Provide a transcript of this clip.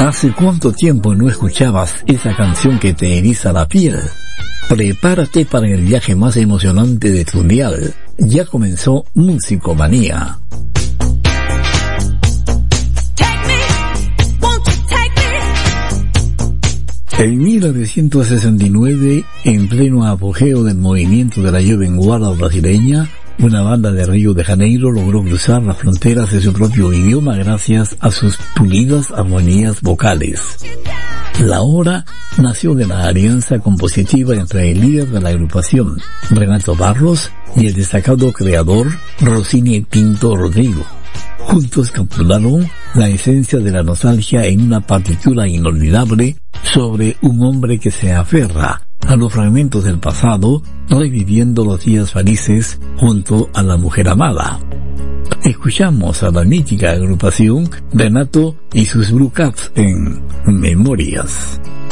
¿Hace cuánto tiempo no escuchabas esa canción que te eriza la piel? Prepárate para el viaje más emocionante de tu dial. Ya comenzó Musicomanía. En 1969, en pleno apogeo del movimiento de la Jovem Guarda brasileña, una banda de Río de Janeiro logró cruzar las fronteras de su propio idioma gracias a sus pulidas armonías vocales. La obra nació de la alianza compositiva entre el líder de la agrupación, Renato Barros, y el destacado creador, Rossini Pinto Rodrigo. Juntos capturaron la esencia de la nostalgia en una partitura inolvidable sobre un hombre que se aferra a los fragmentos del pasado, reviviendo los días felices junto a la mujer amada. Escuchamos a la mítica agrupación Renato y sus Blue Caps en Memorias.